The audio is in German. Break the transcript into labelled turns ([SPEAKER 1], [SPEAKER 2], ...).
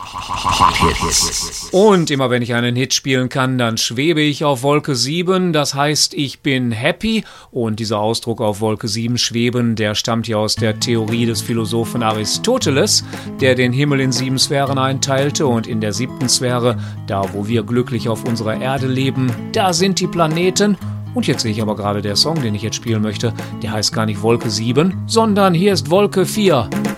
[SPEAKER 1] Und immer wenn ich einen Hit spielen kann, dann schwebe ich auf Wolke 7. Das heißt, ich bin happy. Und dieser Ausdruck auf Wolke 7 schweben, der stammt ja aus der Theorie des Philosophen Aristoteles, der den Himmel in 7 Sphären einteilte. Und in der 7. Sphäre, da wo wir glücklich auf unserer Erde leben, da sind die Planeten. Und jetzt sehe ich aber gerade, der Song, den ich jetzt spielen möchte, der heißt gar nicht Wolke 7, sondern hier ist Wolke 4.